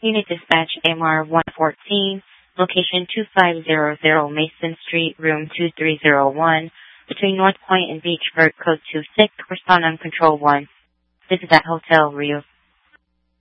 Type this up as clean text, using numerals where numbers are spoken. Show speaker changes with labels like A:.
A: Unit Dispatch MR-114, location 2500 Mason Street, room 2301, between North Point and Beachburg, code 26, respond on control 1. This is at Hotel Rio.